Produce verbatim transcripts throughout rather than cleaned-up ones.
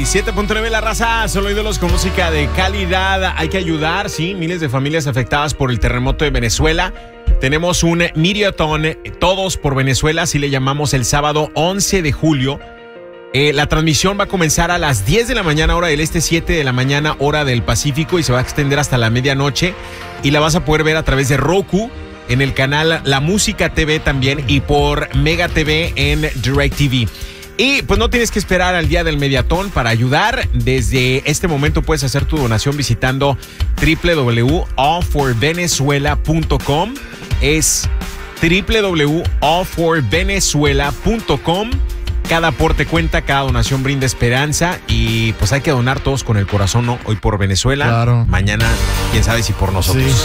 siete punto nueve la raza, solo ídolos con música de calidad. Hay que ayudar, sí, miles de familias afectadas por el terremoto de Venezuela. Tenemos un Miriatón, Todos por Venezuela, así le llamamos, el sábado once de julio. Eh, la transmisión va a comenzar a las diez de la mañana, hora del este, siete de la mañana, hora del Pacífico, y se va a extender hasta la medianoche. Y la vas a poder ver a través de Roku, en el canal La Música T V también, y por Mega T V en DirecTV. Y pues no tienes que esperar al día del Mediatón para ayudar. Desde este momento puedes hacer tu donación visitando doble u doble u doble u punto all for venezuela punto com. Es doble u doble u doble u punto all for venezuela punto com. Cada aporte cuenta, cada donación brinda esperanza y pues hay que donar todos con el corazón, ¿no? Hoy por Venezuela, claro. Mañana, quién sabe si por nosotros. Sí.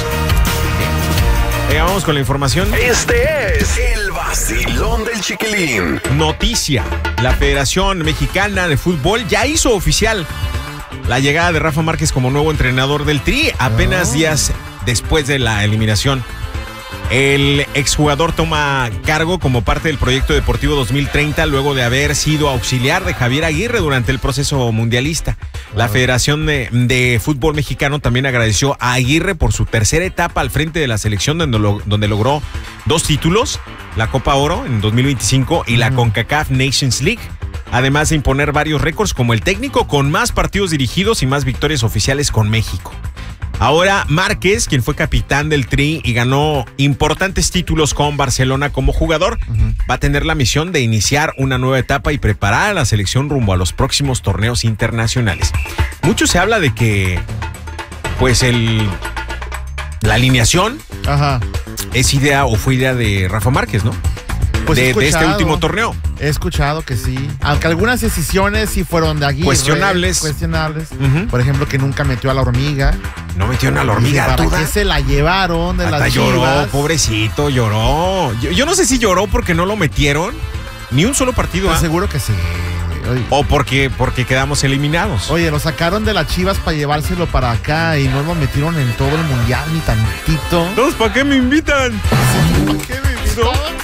Venga, vamos con la información. Este es el vacilón del Chiquilín. Noticia: la Federación Mexicana de Fútbol ya hizo oficial la llegada de Rafa Márquez como nuevo entrenador del Tri, apenas oh. días después de la eliminación. El exjugador toma cargo como parte del proyecto deportivo dos mil treinta luego de haber sido auxiliar de Javier Aguirre durante el proceso mundialista. La Federación de, de Fútbol Mexicano también agradeció a Aguirre por su tercera etapa al frente de la selección, donde, lo, donde logró dos títulos, la Copa Oro en dos mil veinticinco y la CONCACAF Nations League, además de imponer varios récords como el técnico con más partidos dirigidos y más victorias oficiales con México. Ahora Márquez, quien fue capitán del Tri y ganó importantes títulos con Barcelona como jugador, uh-huh. va a tener la misión de iniciar una nueva etapa y preparar a la selección rumbo a los próximos torneos internacionales. Mucho se habla de que, pues, el la alineación Ajá. es idea o fue idea de Rafa Márquez, ¿no? Pues de, de este último torneo. He escuchado que sí. Aunque algunas decisiones sí fueron de Aguirre. Cuestionables. Cuestionables. Uh-huh. Por ejemplo, que nunca metió a la hormiga. No metió a la hormiga. ¿Para toda? qué se la llevaron de Hasta las lloró, Chivas? Pobrecito, lloró. Yo, yo no sé si lloró porque no lo metieron. Ni un solo partido. Pues ¿eh? Seguro que sí. Oye. O porque, porque quedamos eliminados. Oye, lo sacaron de las Chivas para llevárselo para acá y no lo metieron en todo el mundial ni tantito. Entonces, ¿para qué me invitan? ¿Para qué me invitan?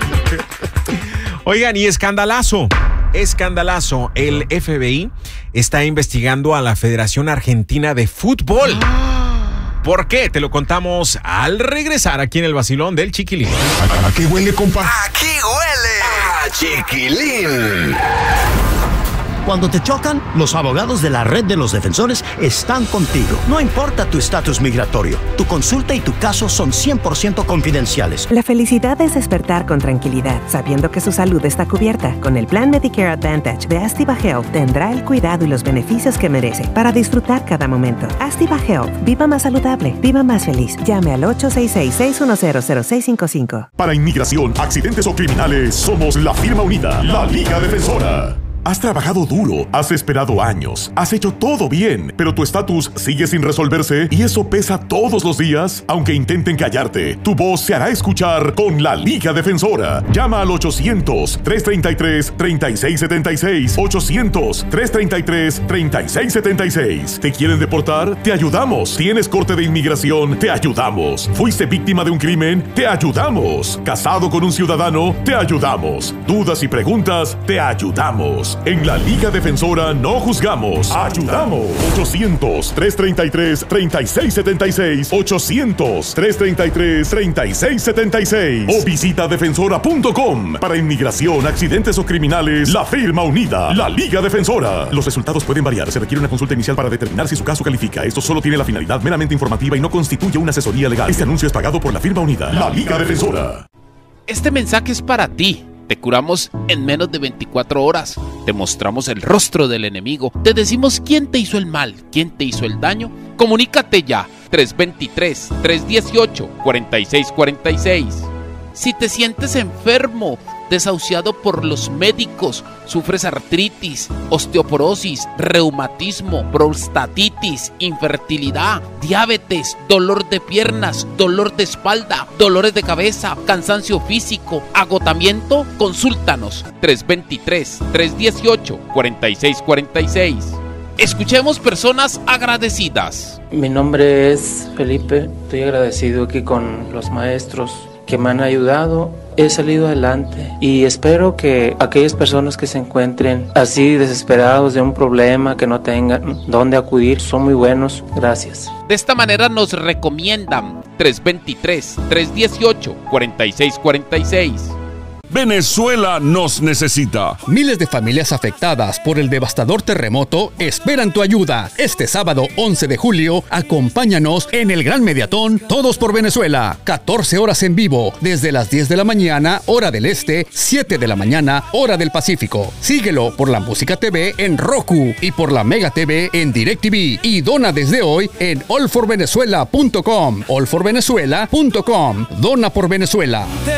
Oigan, y escandalazo, escandalazo, el F B I está investigando a la Federación Argentina de Fútbol. ¿Por qué? Te lo contamos al regresar aquí en el vacilón del Chiquilín. ¿A qué huele, compa? Aquí huele a Chiquilín. Cuando te chocan, los abogados de la Red de los Defensores están contigo. No importa tu estatus migratorio, tu consulta y tu caso son cien por ciento confidenciales. La felicidad es despertar con tranquilidad, sabiendo que su salud está cubierta. Con el plan Medicare Advantage de Activa Health tendrá el cuidado y los beneficios que merece para disfrutar cada momento. Activa Health. Viva más saludable. Viva más feliz. Llame al ocho seis seis, seis uno cero, cero seis cinco cinco. Para inmigración, accidentes o criminales, somos la firma unida, la Liga Defensora. Has trabajado duro, has esperado años, has hecho todo bien, pero tu estatus sigue sin resolverse y eso pesa todos los días. Aunque intenten callarte, tu voz se hará escuchar con la Liga Defensora. Llama al ochocientos, trescientos treinta y tres, treinta y seis setenta y seis. ochocientos, trescientos treinta y tres, treinta y seis setenta y seis. ¿Te quieren deportar? Te ayudamos. ¿Tienes corte de inmigración? Te ayudamos. ¿Fuiste víctima de un crimen? Te ayudamos. ¿Casado con un ciudadano? Te ayudamos. ¿Dudas y preguntas? Te ayudamos. En la Liga Defensora no juzgamos, ayudamos. ochocientos, trescientos treinta y tres, treinta y seis setenta y seis. ochocientos, trescientos treinta y tres, treinta y seis setenta y seis. O visita defensora punto com. Para inmigración, accidentes o criminales, la firma unida, la Liga Defensora. Los resultados pueden variar. Se requiere una consulta inicial para determinar si su caso califica. Esto solo tiene la finalidad meramente informativa y no constituye una asesoría legal. Este anuncio es pagado por la firma unida, la Liga Defensora. Este mensaje es para ti. Te curamos en menos de veinticuatro horas. Te mostramos el rostro del enemigo. Te decimos quién te hizo el mal, quién te hizo el daño. Comunícate ya. tres dos tres, tres uno ocho, cuatro seis cuatro seis. Si te sientes enfermo, desahuciado por los médicos, sufres artritis, osteoporosis, reumatismo, prostatitis, infertilidad, diabetes, dolor de piernas, dolor de espalda, dolores de cabeza, cansancio físico, agotamiento, consúltanos. tres dos tres, tres uno ocho, cuatro seis cuatro seis. Escuchemos personas agradecidas. Mi nombre es Felipe. Estoy agradecido aquí con los maestros que me han ayudado. He salido adelante y espero que aquellas personas que se encuentren así desesperados de un problema, que no tengan dónde acudir, son muy buenos. Gracias. De esta manera nos recomiendan tres dos tres, tres uno ocho, cuatro seis cuatro seis. Venezuela nos necesita. Miles de familias afectadas por el devastador terremoto esperan tu ayuda. Este sábado once de julio, acompáñanos en el Gran Mediatón Todos por Venezuela. catorce horas en vivo, desde las diez de la mañana, hora del este, siete de la mañana, hora del Pacífico. Síguelo por la Música T V en Roku y por la Mega T V en DirecTV. Y dona desde hoy en all for venezuela punto com. all for venezuela punto com. Dona por Venezuela.